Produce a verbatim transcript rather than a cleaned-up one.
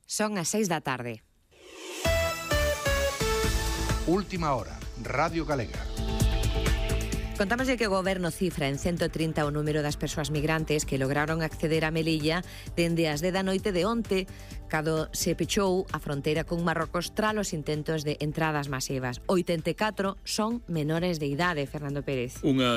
Son as seis da tarde. Última hora, Radio Galega. Contámoslle que o Goberno cifra en ciento trinta o número das persoas migrantes que lograron acceder a Melilla dende as dez da noite de onte, cando se pechou a fronteira con Marrocos tras os intentos de entradas masivas. oitenta e catro son menores de idade, Fernando Pérez. Unha